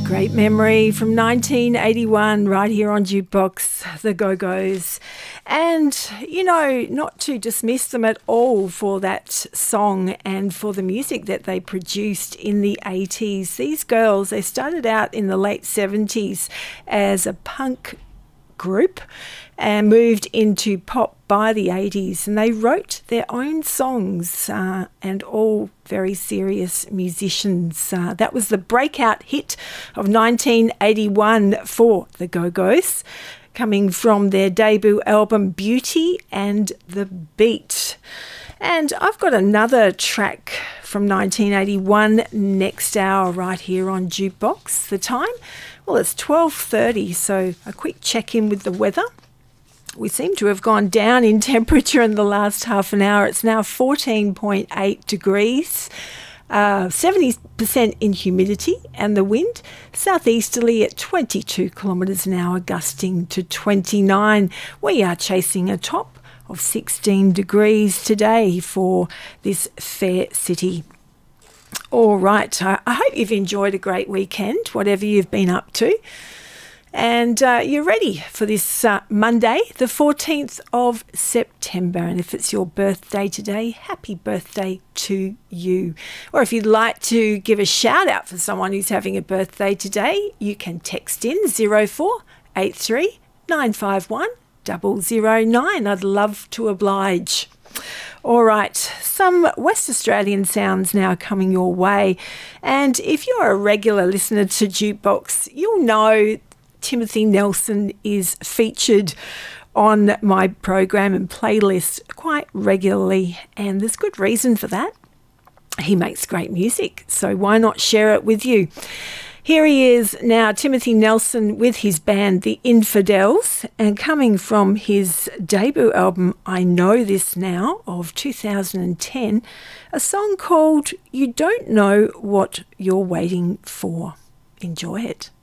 Great memory from 1981 right here on Jukebox, the Go-Go's. And, you know, not to dismiss them at all for that song and for the music that they produced in the 80s. These girls, they started out in the late 70s as a punk group and moved into pop by the 80s, and they wrote their own songs and all very serious musicians. That was the breakout hit of 1981 for the Go-Go's, coming from their debut album Beauty and the Beat. And I've got another track from 1981 next hour right here on Jukebox. The time? Well, it's 12:30, so a quick check-in with the weather. We seem to have gone down in temperature in the last half an hour. It's now 14.8 degrees, 70% in humidity, and the wind southeasterly at 22 kilometres an hour, gusting to 29. We are chasing a top of 16 degrees today for this fair city. All right, I hope you've enjoyed a great weekend, whatever you've been up to. And you're ready for this Monday, the 14th of September. And if it's your birthday today, happy birthday to you. Or if you'd like to give a shout out for someone who's having a birthday today, you can text in 0483 951 009. I'd love to oblige. All right, some West Australian sounds now coming your way. And if you're a regular listener to Jukebox, you'll know Timothy Nelson is featured on my program and playlist quite regularly, and there's good reason for that. He makes great music, so why not share it with you? Here he is now, Timothy Nelson, with his band The Infidels, and coming from his debut album I Know This Now of 2010, a song called You Don't Know What You're Waiting For. Enjoy it.